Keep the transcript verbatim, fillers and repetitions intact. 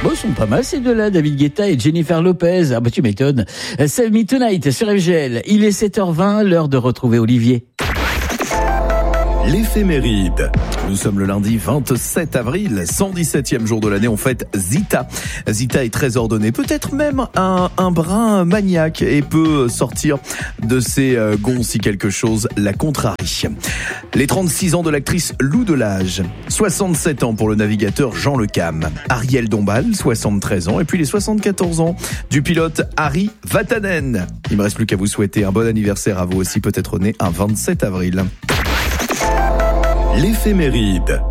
Bon, ils sont pas mal ces deux-là, David Guetta et Jennifer Lopez. Ah bah tu m'étonnes. Save Me Tonight sur F G L. Il est sept heures vingt, l'heure de retrouver Olivier. L'éphéméride. Nous sommes le lundi vingt-sept avril, cent dix-septième jour de l'année, on fête Zita. Zita est très ordonnée, peut-être même un, un brin maniaque et peut sortir de ses euh, gonds si quelque chose la contrarie. Les trente-six ans de l'actrice Lou Delage, soixante-sept ans pour le navigateur Jean Le Cam, Ariel Dombal, soixante-treize ans, et puis les soixante-quatorze ans du pilote Harry Vatanen. Il me reste plus qu'à vous souhaiter un bon anniversaire à vous aussi, peut-être né un vingt-sept avril. L'éphéméride.